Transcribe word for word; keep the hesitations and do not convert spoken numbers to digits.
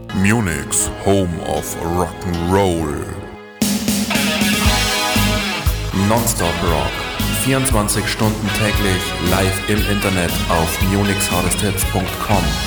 Munich's Home of Rock'n'Roll. Nonstop Rock. vierundzwanzig Stunden täglich live im Internet auf munichs hardest hits punkt com.